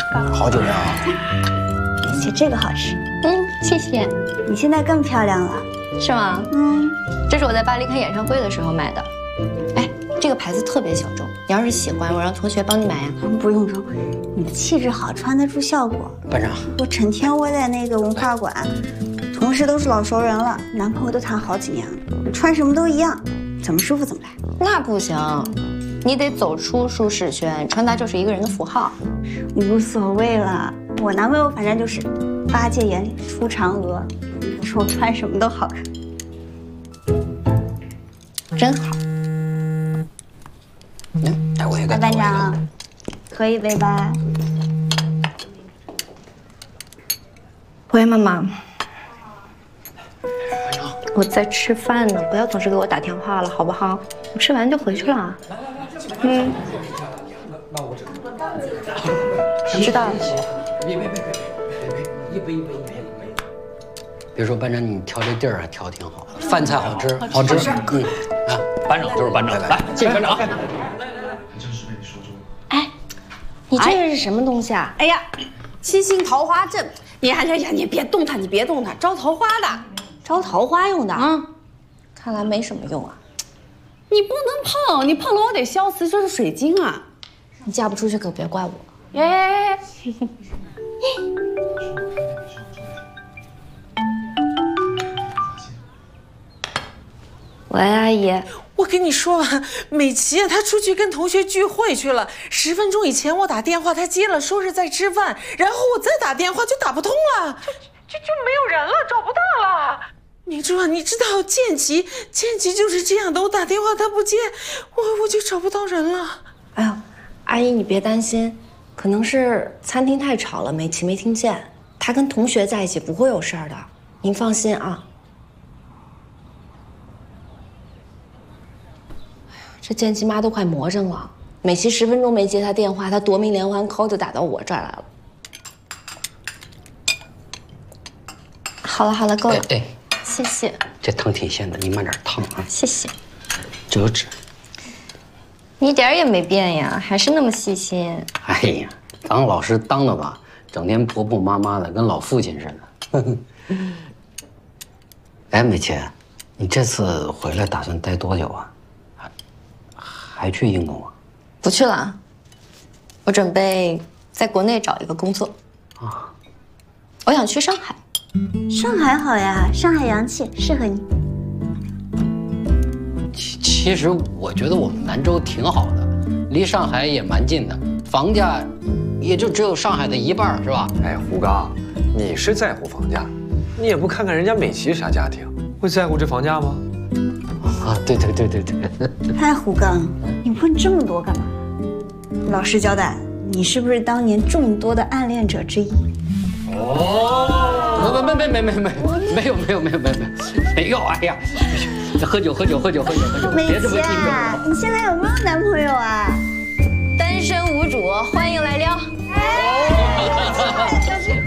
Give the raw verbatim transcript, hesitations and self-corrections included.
好酒量啊！ 而且这个好吃。 嗯，谢谢。 你现在更漂亮了， 是吗？ 嗯， 这是我在巴黎看演唱会的时候买的。哎，这个牌子特别小众，你要是喜欢，我让同学帮你买呀。 不用不用，你的气质好，穿得出效果。 班长， 我整天窝在那个文化馆，同事都是老熟人了，男朋友都谈好几年了，穿什么都一样，怎么舒服怎么来。 那不行，你得走出舒适圈，穿搭就是一个人的符号。 无所谓了，我男朋友反正就是八戒眼里出嫦娥，他说我穿什么都好看， 真好。 嗯，哎，我也白跟班长，喝一杯吧。 喂，妈妈。我在吃饭呢，不要总是给我打电话了，好不好？我吃完就回去了。嗯。那我知知道了。 别别别别别别，一杯一杯一杯一杯。别说班长，你挑这地儿还挑挺好，饭菜好吃，好吃。嗯啊， 班长就是班长，来，谢谢班长。 哎，你这个是什么东西啊？ 哎呀，七星桃花阵，你呀呀呀，你别动它，你别动它，招桃花的。 招桃花用的， 嗯， 看来没什么用啊。 你不能碰，你碰了我得消磁，这是水晶啊。 你嫁不出去可别怪我。 哎， 喂，阿姨， 我跟你说吧，美琪啊，她出去跟同学聚会去了。十分钟以前我打电话，她接了，说是在吃饭，然后我再打电话就打不通了，就就没有人了，找不到了。明珠啊，你知道建奇，建奇就是这样的，我打电话他不接，我我就找不到人了。 哎呦，阿姨你别担心，可能是餐厅太吵了，美琪没听见。她跟同学在一起不会有事儿的，您放心啊。哎呀，这建奇妈都快魔怔了，美琪十分钟没接她电话，她夺命连环 call 就打到我这儿来了。好了好了，够了。 哎。 谢谢， 这烫挺鲜的，你慢点烫啊。 谢谢。 这有纸。 你一点也没变呀，还是那么细心。 哎呀，当老师当的吧，整天婆婆妈妈的，跟老父亲似的。哎，美琪，你这次回来打算待多久啊？还还去英国吗？ 不去了，我准备在国内找一个工作。啊，我想去上海。 上海好呀，上海洋气，适合你。 其其实我觉得我们兰州挺好的，离上海也蛮近的，房价也就只有上海的一半，是吧？ 哎，胡刚，你是在乎房价，你也不看看人家美琪啥家庭，会在乎这房价吗？ 啊，对对对对对。 哎，胡刚，你问这么多干嘛？老实交代，你是不是当年众多的暗恋者之一？ 哦，没没没没没没没有没有没有没有没有没有，哎呀，喝酒喝酒喝酒喝酒喝酒，别这么激动。 你现在有没有男朋友啊？ 单身无主，欢迎来撩。 哎，